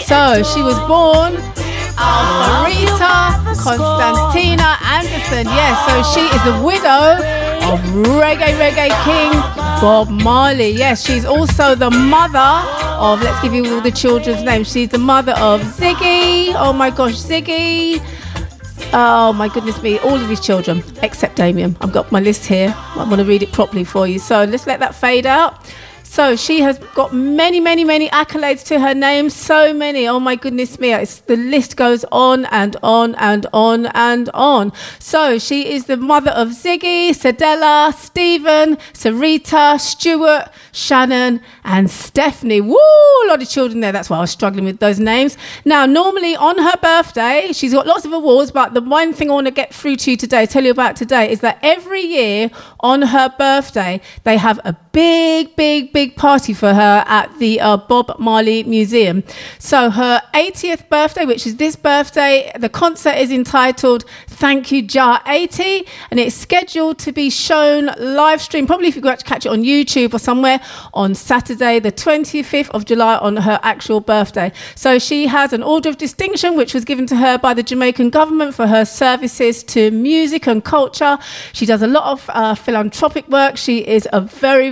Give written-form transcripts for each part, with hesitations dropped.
So she was born Rita Constantina Anderson. Yes, so she is the widow of reggae king Bob Marley. Yes, she's also the mother of, let's give you all the children's names. She's the mother of Ziggy. Oh my gosh, Ziggy. Oh my goodness me, all of his children except Damien. I've got my list here. I want to read it properly for you. So let's let that fade out. So she has got many accolades to her name. So many. Oh my goodness me. The list goes on and on and on and on. So she is the mother of Ziggy, Cedella, Stephen, Sarita, Stuart, Shannon and Stephanie. Woo! A lot of children there. That's why I was struggling with those names. Now, normally on her birthday, she's got lots of awards, but the one thing I want to get through to you today, tell you about today, is that every year on her birthday, they have a big party for her at the Bob Marley Museum. So her 80th birthday, which is this birthday, the concert is entitled Thank You Jah 80, and it's scheduled to be shown live stream, probably if you go to catch it on YouTube or somewhere, on Saturday the 25th of July on her actual birthday. So she has an Order of Distinction which was given to her by the Jamaican government for her services to music and culture. She does a lot of philanthropic work. She is a very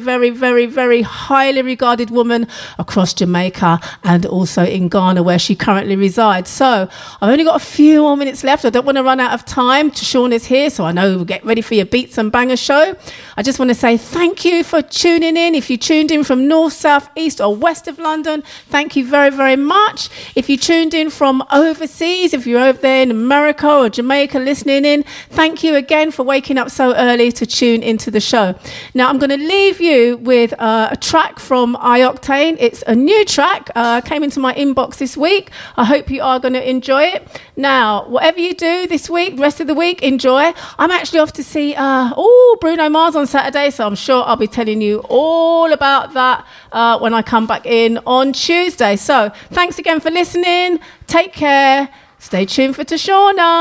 highly regarded woman across Jamaica and also in Ghana where she currently resides. So I've only got a few more minutes left. I don't want to run out of time. Tashawn is here, so I know we'll get ready for your Beats and Bangers show. I just want to say thank you for tuning in. If you tuned in from north, south, east or west of London, thank you very much. If you tuned in from overseas, if you're over there in America or Jamaica listening in, thank you again for waking up so early to tune into the show. Now I'm going to leave you with a track from iOctane. It's a new track, came into my inbox this week. I hope you are going to enjoy it. Now, whatever you do this week, rest of the week, enjoy. I'm actually off to see Bruno Mars on Saturday, so I'm sure I'll be telling you all about that when I come back in on Tuesday. So thanks again for listening. Take care. Stay tuned for Tashana.